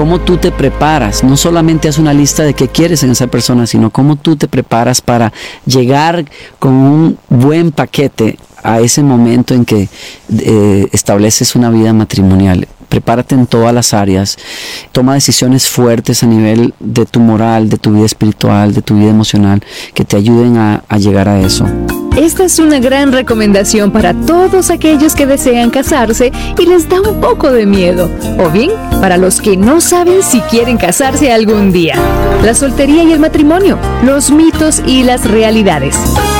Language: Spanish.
cómo tú te preparas. No solamente haz una lista de qué quieres en esa persona, sino cómo tú te preparas para llegar con un buen paquete a ese momento en que estableces una vida matrimonial. Prepárate en todas las áreas, toma decisiones fuertes a nivel de tu moral, de tu vida espiritual, de tu vida emocional, que te ayuden a llegar a eso. Esta es una gran recomendación para todos aquellos que desean casarse y les da un poco de miedo, o bien para los que no saben si quieren casarse algún día. La soltería y el matrimonio, los mitos y las realidades.